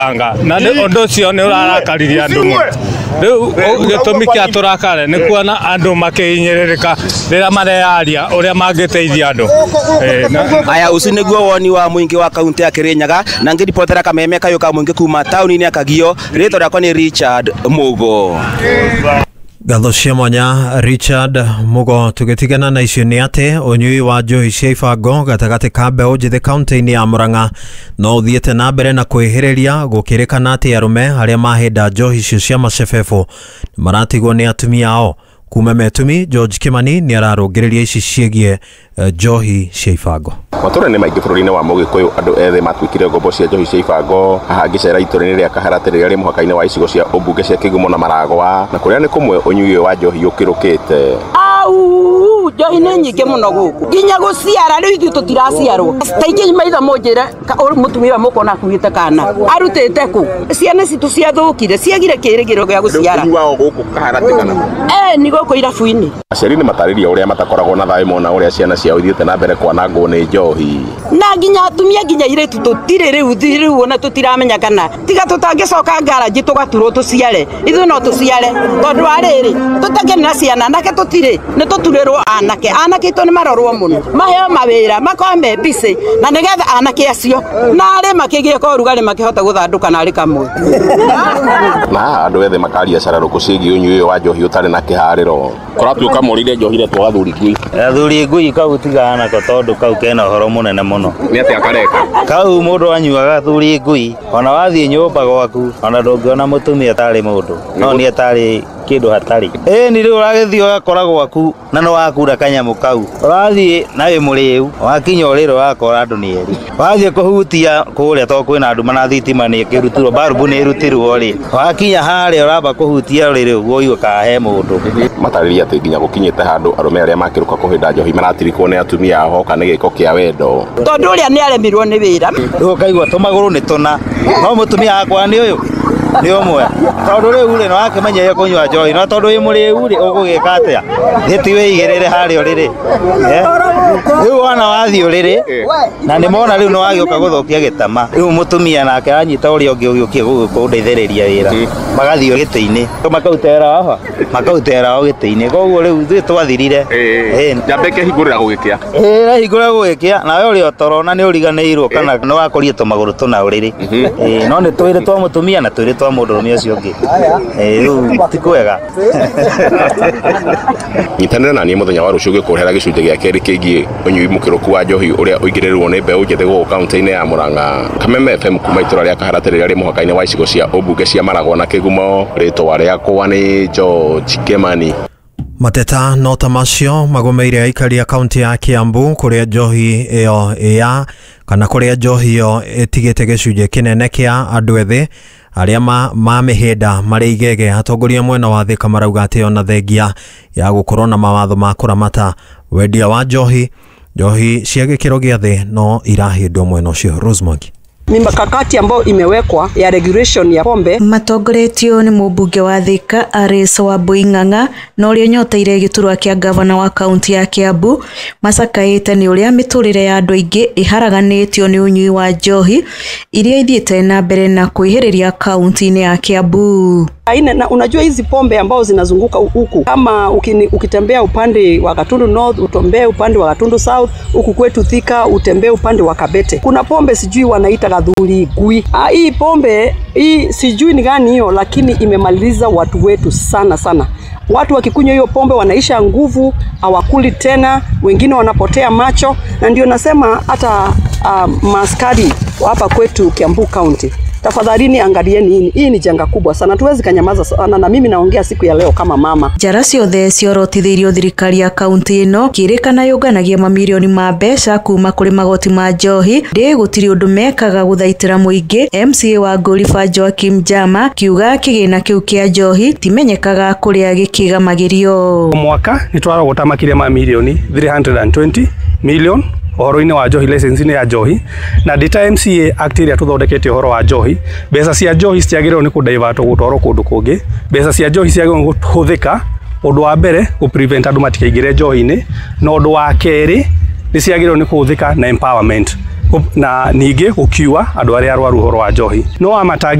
anga na undu cio ni urarakariria andu riu gitumi kia turakare ni kuona andu makiinyiririka rira marearia uria mangiteithia andu aya uci niguo woni wa muingi wa kaunti ya Kirinyaga na ngiripotera kameme kayo ka muingi kuma tauni-ini ya Kagio rito rakwa ni Richard Mugo. Gatho cia mwanya Richard Mugo. Tugitigana na icio ni ate unyui wa njohi cia ibango gatagati ka mbeũ njĩthĩ kaunti-ini ya Murang'a no uthiĩte na mbere na kwĩhĩrĩria gũkĩrĩkana atĩ arũme arĩa mahĩnda njohi icio cia macebebo maratigwo nĩ atumia ao. Kuma metumi George Kimani ni ararũngĩrĩria ici ciĩgiĩ njohi cia ibango. Matura ni maingi bũrũri-inĩ wa Mũgĩkũyũ andũ ethĩ matwĩkire ngombo cia njohi cia ibango haha ngĩcera itũra-inĩ rĩa Kaharatĩ rĩrĩa rĩ mũhaka-inĩ wa icigo cia ũmbunge cia Kĩgumo na Maragwa na kũrĩa nĩ kũmwe ũnyui wa njohi ũkĩrũkĩte. Njohi nĩ nyingĩ mũno gũkũ nginya gũciara rĩu ithuĩ tũtiraciarwo taingĩ maitho mũnjĩre mũtumia mũkona akuĩte kana arutĩte kũ ciana citũ ciathũkire ciagire kĩrĩgĩro gĩa gũciara wao gũkũ Kaharatĩ kana nĩ gũkũ irabu-inĩ. Aciari nĩ matarĩria ũrĩa matakoragwo na thayũ mona ũrĩa ciana ciao ithiĩte na mbere kwanangwo nĩ njohi na nginya atumia nginya iretu tũtirĩ rĩu ona tũtiramenya kana tiga tũtangĩcoka ngaraji tũgaturwo tũciare ithuĩ no tũciare tondũ wa rĩrĩ tũtakĩrĩ na ciana nake tũtirĩ nĩ tũturĩrwo anake itũ nĩ marorwo mũno maheo mawĩra makome busy na nĩgetha anake acio na arĩ makĩgĩe kwa ũrugarĩ makĩhota gũthandũka na arĩ kamwe na andũ ethĩ makaria cararũkũ ciĩgiĩ ũnyui wa njohi ũtarĩ na kĩharĩro kũratuĩka morire njohire twa gathuri ngui gathuri ngui kau tigana nako tondũ kau kena ũhoro mũnene mũno nĩ atĩa kareka kau mũndũ anyuaga gathuri ngui ona wathiĩ nyũmba gwaku ona ndũngĩona mũtumia atarĩ mũndũ no nĩ atarĩ kĩndũ hatarĩ nĩ rĩu ũragĩthiĩ ũgakora gwaku na nĩ wakura kanyamũ kau ũrathiĩ na wĩ mũrĩu wakinya ũrĩrĩ wakora andũ nĩ eri wathiĩ kũhutia kũrĩa to kwĩna nduma na thitima nĩ kĩrutirwo barubu nĩ irutirwo rĩ wakinya harĩa ũramba kũhutia ũrĩrĩ ũguo ikahe mũndũ matarĩria atĩ nginya gũkinyĩte handũ arũme arĩa makĩrũka kũhĩnda njohi maratirikwo nĩ atumia ao hoka nĩ gĩko kĩa wendo tondũ ũrĩa nĩ aremirwo nĩ wĩra rĩu ũkaigua tũmagũrũ nĩ tũna no mũtumia wakwa nĩ ũyũ nĩ ũmwe tondũ rĩu rĩ nĩ wakĩmenyeire kũnyua njohi no tondũ wĩ mũrĩu rĩ ũgũgĩka atĩa gĩti wĩigĩrĩre harĩa ũrĩrĩ rĩu wana wathiĩ ũrĩrĩ na nĩ mona rĩu nĩ wagĩũka gũthũkia gĩtama rĩu mũtumia nake anyita ũrĩa ũngĩ ũgĩũkie gũgũteithĩrĩria wĩra magathiĩ gĩtĩ-inĩ makautera o gĩtĩ-inĩ koguo rĩu ithuĩ twathirire njamba ĩkĩhingũrĩra gũgĩkĩa ĩrahingũrĩra gũgĩkĩa nawe ũrĩ o toro na nĩ ũriganĩirwo kana nĩ wakũria tũmagũrũ tũna ũrĩrĩ no nĩ twĩrĩ twa mũtumia na twĩrĩ twa mũndũrũme ũcio ũngĩ rĩu ti kwega nyitanĩra na niĩ mũthenya wa rũciũ gĩkũrehera gĩcunjĩ gĩa kerĩ kĩgiĩ ũnyui mũkĩrũku wa njohi ũrĩa ũingĩrĩrĩrwo nĩ mbeũ njĩthĩ gũkũ kaunti-inĩ ya Murang'a. Kameme FM kuma itũra rĩa Kaharatĩ rĩrĩa rĩ mũhaka-inĩ wa icigo cia ũmbunge cia Maragwa na Kĩgumo rĩtwa rĩakwa nĩ George Kimani. Mateta no ta macio magomeire aikari a kaunti ya Kiambu kũrĩa njohi ĩyo ĩya kana kũrĩa njohi ĩyo ĩtigĩte gĩcunjĩ kĩnene kĩa andũ ethĩ arĩa mamĩhĩnda marĩ igege. Atongoria mwena wa Thika marauga atĩ ona thengia ya gũkorwo na mawatho ma kũramata wendia wa njohi cia gĩkĩro gĩa thĩ no irahĩndwo mwena ũcio. Rosemary ni mikakati ambayo imewekwa ya regulation ya pombe. Matongoretio ni mũmbunge wa Thika Alice Wambui Ng'ang'a na ũrĩa nyoteire gĩturwa kĩa gavana wa kaunti ya Kiambu macakaĩte nĩ ũrĩa mĩtũrĩre ya andũ aingĩ ĩharaganĩtio nĩ ũnyui wa njohi iria ithiĩte na mbere na kwĩhĩrĩria kaunti-inĩ ya Kiambu. Na unajua hizi pombe ambao zinazunguka huku kama ukitembea upande wa Gatundu North, utembee upande wa Gatundu South, huku kwetu Thika utembee upande wa Kabete. Kuna pombe sijui wanaita gathuri ngui. Hii pombe hii sijui ni gani hiyo, lakini imemaliza watu wetu sana sana. Watu wakikunywa hiyo pombe wanaisha nguvu, hawakuli tena, wengine wanapotea macho, na ndio nasema hata maaskari hapa kwetu Kiambu County, tafadhalini angalieni hii ni janga kubwa sana, tuwezi kanyamaza sana, na mimi naongea siku ya leo kama mama. Njara ciothe ciorotithirio thirikari ya kaunti ĩno kĩrĩkana yũnganagia mamirioni ma mbeca kuma kũrĩ magoti ma njohi ndĩ gũtirĩ ũndũ mekaga gũthaitĩra mũingĩ. MCA wa Golifa Joakim Jama kiuga kĩgĩna kĩu kĩa njohi timenyekaga kũrĩa gĩkĩgamagĩrio. Mwaka nĩtwarogota makĩria ma milioni 320 million ohoro-inĩ wa njohi, license-inĩ ya njohi, na data MCA act ĩrĩa tũthondekete ohoro wa njohi. Mbeca cia njohi ciagĩrĩirwo nĩ kũdivert gũtwarwo kũndũ kũngĩ. Mbeca cia njohi ciagĩrĩirwo kũhũthĩka ũndũ wa mbere gũ-prevent andũ matikaingĩre njohi-inĩ, na ũndũ wa kerĩ nĩ ciagĩrĩirwo nĩ kũhũthĩka na empowerment. na ningĩ gũkiua andũ arĩa arwaru ũhoro wa njohi no amatangi